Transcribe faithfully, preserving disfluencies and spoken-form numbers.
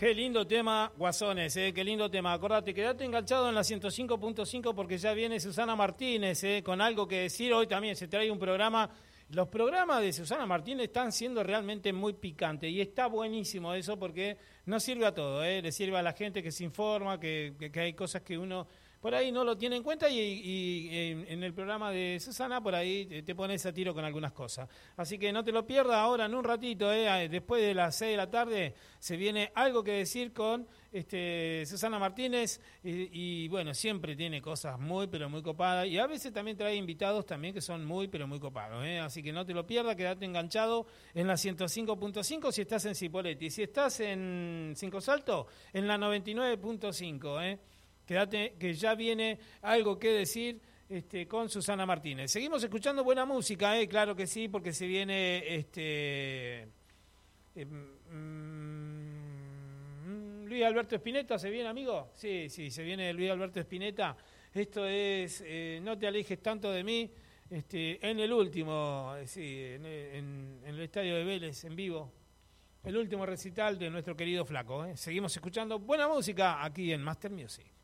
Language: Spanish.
Qué lindo tema, Guasones, eh, qué lindo tema. Acordate, quedate enganchado en la ciento cinco punto cinco porque ya viene Susana Martínez eh, con algo que decir. Hoy también se trae un programa. Los programas de Susana Martínez están siendo realmente muy picantes y está buenísimo eso porque no sirve a todo, eh, le sirve a la gente que se informa, que, que, que hay cosas que uno por ahí no lo tiene en cuenta y, y, y en, en el programa de Susana por ahí te, te pones a tiro con algunas cosas. Así que no te lo pierdas ahora en un ratito, eh, después de las seis de la tarde se viene algo que decir con este, Susana Martínez y, y bueno, siempre tiene cosas muy pero muy copadas y a veces también trae invitados también que son muy pero muy copados, eh, así que no te lo pierdas, quédate enganchado en la ciento cinco punto cinco si estás en Cipolletti, si estás en Cinco Salto, en la noventa y nueve punto cinco, eh. Quédate que ya viene algo que decir este, con Susana Martínez. Seguimos escuchando buena música, eh, claro que sí, porque se viene este eh, mm, Luis Alberto Spinetta, ¿se viene, amigo? Sí, sí, se viene Luis Alberto Spinetta. Esto es eh, No te alejes tanto de mí, este, en el último, sí, en, en, en el estadio de Vélez, en vivo. El último recital de nuestro querido Flaco. ¿eh? Seguimos escuchando buena música aquí en Master Music.